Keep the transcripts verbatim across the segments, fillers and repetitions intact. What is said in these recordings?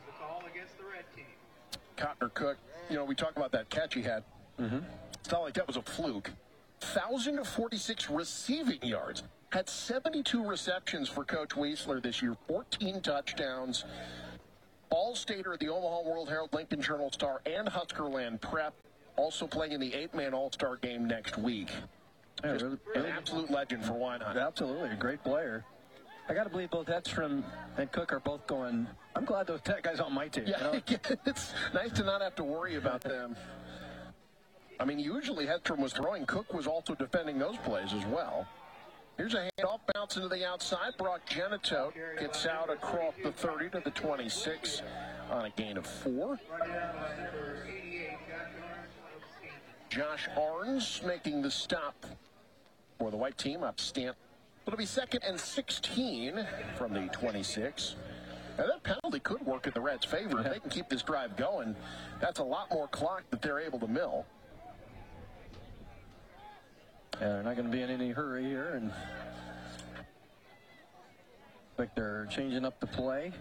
Cotner Cook, you know, we talk about that catch he had. Mm-hmm. It's not like that was a fluke. one thousand forty-six receiving yards. Had seventy-two receptions for Coach Weisler this year, fourteen touchdowns. All-Stater, the Omaha World Herald, Lincoln Journal-Star, and Huskerland Prep. Also playing in the eight-man All-Star game next week. Yeah, really, an absolute legend for Weinheim. Absolutely, a great player. I got to believe both Edstrom and Cook are both going, I'm glad those tech guys on my team. Yeah, you know? It's nice to not have to worry about them. I mean, usually Edstrom was throwing. Cook was also defending those plays as well. Here's a handoff, bounce into the outside. Brock Genetote gets out across the thirty to the twenty-six on a gain of four. Josh Arns making the stop for the white team up Stanton. It'll be second and sixteen from the twenty-six. Now that penalty could work in the Reds' favor. If they can keep this drive going, that's a lot more clock that they're able to mill. Yeah, they're not going to be in any hurry here, and like they're changing up the play.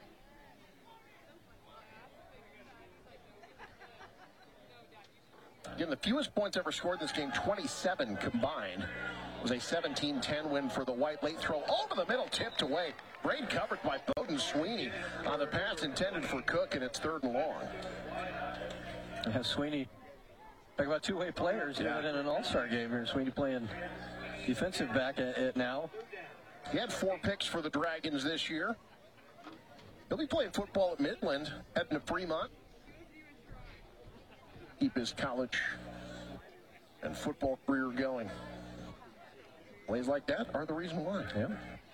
Again, the fewest points ever scored this game, twenty-seven combined. It was a seventeen ten win for the White. Late throw over the middle, tipped away. Great coverage by Bowden Sweeney on the pass intended for Cook, and it's third and long. Yeah, Sweeney, talk about two-way players, yeah. Even in an all-star game here. Sweeney playing defensive back at, at now. He had four picks for the Dragons this year. He'll be playing football at Midland, heading to Fremont. Keep his college and football career going. Plays like that are the reason why. Yeah.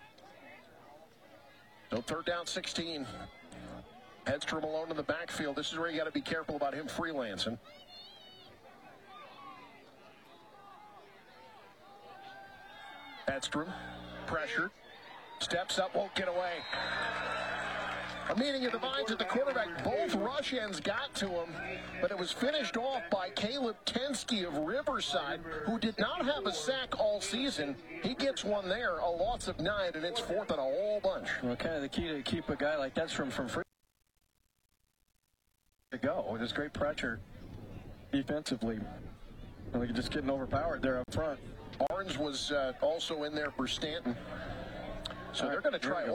So third down, sixteen. Edstrom alone in the backfield. This is where you got to be careful about him freelancing. Edstrom, pressured, steps up, won't get away. A meeting of the minds at the quarterback. Both rush ends got to him, but it was finished off by Caleb Tensky of Riverside, who did not have a sack all season. He gets one there, a loss of nine, and it's fourth and a whole bunch. Well, kind of the key to keep a guy like that from from free to go with this great pressure defensively. And we just getting overpowered there up front. Barnes was uh, also in there for Stanton. So they're going to try.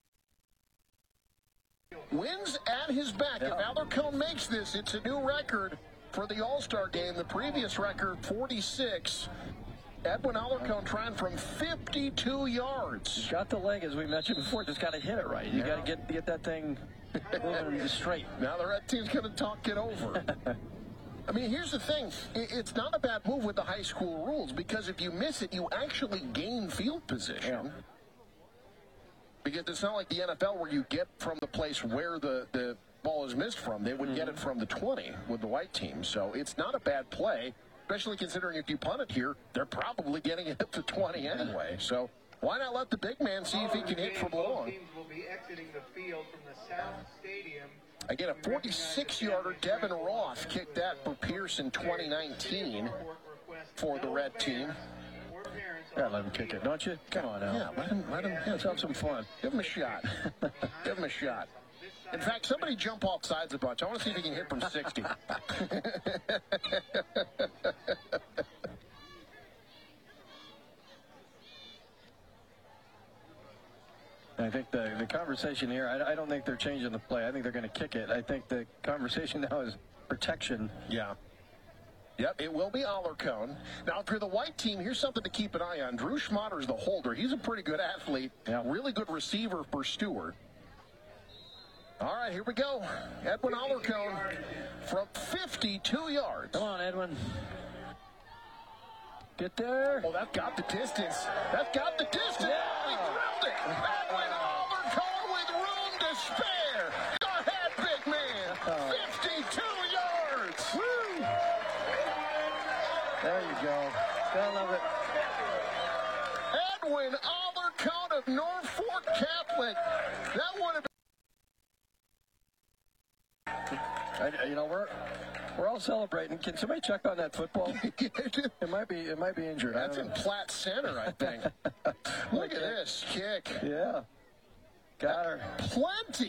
Wins at his back. Yeah. If Alarcon makes this, it's a new record for the All-Star game. The previous record, forty-six. Edwin Alarcon trying from fifty-two yards. He's got the leg, as we mentioned before. Just got to hit it right. You yeah. got to get get that thing moving straight. Now the red team's going to talk it over. I mean, here's the thing. It's not a bad move with the high school rules, because if you miss it, you actually gain field position. Yeah. Because it's not like the N F L where you get from the place where the, the ball is missed from. They would mm-hmm. get it from the twenty with the white team. So it's not a bad play, especially considering if you punt it here, they're probably getting it at the twenty anyway. So why not let the big man see if he can hit from long? Again, a forty-six yarder, Devin Roth kicked that for Pierce in twenty nineteen for the red team. Yeah, let him kick it, don't you? Come on now. Yeah, let him, let him, let's have some fun. Give him a shot. Give him a shot. In fact, somebody jump off sides a bunch. I want to see if he can hit from sixty. I think the, the conversation here, I, I don't think they're changing the play. I think they're going to kick it. I think the conversation now is protection. Yeah. Yep, it will be Alarcon. Now, if you're the white team, here's something to keep an eye on. Drew Schmatter's the holder. He's a pretty good athlete. Yeah. Really good receiver for Stewart. All right, here we go. Edwin Alarcon from fifty-two yards. Come on, Edwin. Get there. Oh, that got the distance. That got the distance. Yeah. He drilled it. Edwin Alarcon with room to spare. Go ahead, big man. Oh. fifty-two yards. Woo. There you go. I love it. Edwin Alarcon of Norfolk Catholic. That would have been. I, you know, we're we're all celebrating. Can somebody check on that football? It might be it might be injured. That's in Platt Center, I think. Look at this kick. Yeah. Got her. Plenty